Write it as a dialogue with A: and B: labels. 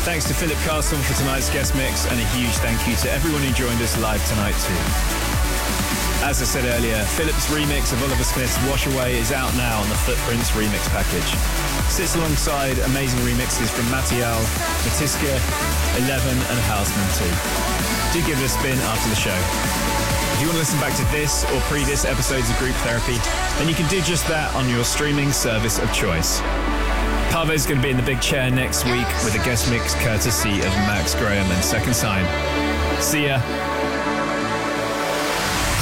A: Thanks to Philip Castle for tonight's guest mix, and a huge thank you to everyone who joined us live tonight too. As I said earlier, Philip's remix of Oliver Smith's Wash Away is out now on the Footprints remix package. Sits alongside amazing remixes from Matial, Matiska, 11 and Houseman too. Do give it a spin after the show. If you want to listen back to this or previous episodes of Group Therapy, then you can do just that on your streaming service of choice. Pave's going to be in the big chair next week with a guest mix courtesy of Max Graham and Second Sign. See ya.